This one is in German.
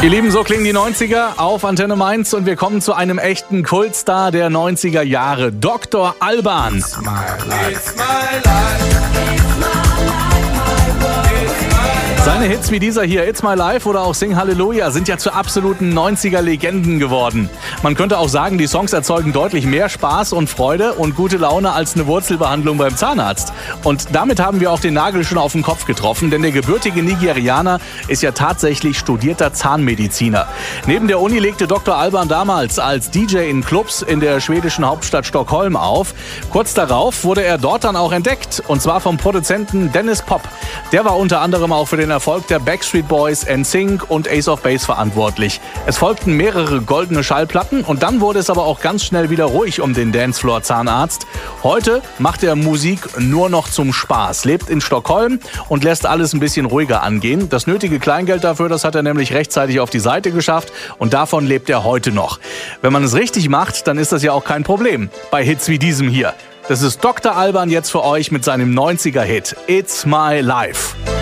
Ihr Lieben, so klingen die 90er auf Antenne Mainz und wir kommen zu einem echten Kultstar der 90er Jahre, Dr. Alban. It's my life. Seine Hits wie dieser hier, It's My Life oder auch Sing Hallelujah, sind ja zu absoluten 90er-Legenden geworden. Man könnte auch sagen, die Songs erzeugen deutlich mehr Spaß und Freude und gute Laune als eine Wurzelbehandlung beim Zahnarzt. Und damit haben wir auch den Nagel schon auf den Kopf getroffen, denn der gebürtige Nigerianer ist ja tatsächlich studierter Zahnmediziner. Neben der Uni legte Dr. Alban damals als DJ in Clubs in der schwedischen Hauptstadt Stockholm auf. Kurz darauf wurde er dort dann auch entdeckt, und zwar vom Produzenten Dennis Pop. Der war unter anderem auch für den Erfolg der Backstreet Boys, NSYNC und Ace of Base verantwortlich. Es folgten mehrere goldene Schallplatten und dann wurde es aber auch ganz schnell wieder ruhig um den Dancefloor-Zahnarzt. Heute macht er Musik nur noch zum Spaß, lebt in Stockholm und lässt alles ein bisschen ruhiger angehen. Das nötige Kleingeld dafür, das hat er nämlich rechtzeitig auf die Seite geschafft und davon lebt er heute noch. Wenn man es richtig macht, dann ist das ja auch kein Problem bei Hits wie diesem hier. Das ist Dr. Alban jetzt für euch mit seinem 90er-Hit It's My Life.